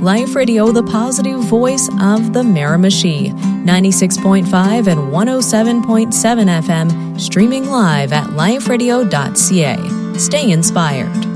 Life Radio, the positive voice of the Miramichi. 96.5 and 107.7 FM, streaming live at liferadio.ca. Stay inspired.